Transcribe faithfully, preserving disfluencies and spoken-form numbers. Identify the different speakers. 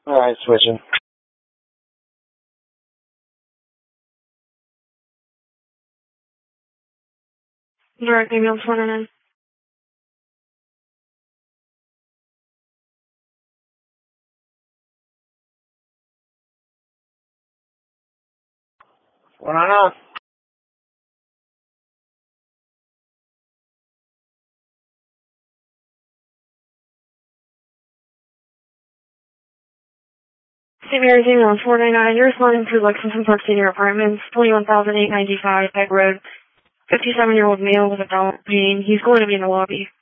Speaker 1: Alright, switching.
Speaker 2: Direct ambulance one oh nine.
Speaker 1: One on off.
Speaker 2: Saint Mary's ambulance four nine nine. You're responding to Lexington Park Senior Apartments, twenty-one thousand eight hundred ninety-five Peg Road. fifty-seven-year-old male with abdominal pain. He's going to be in the lobby.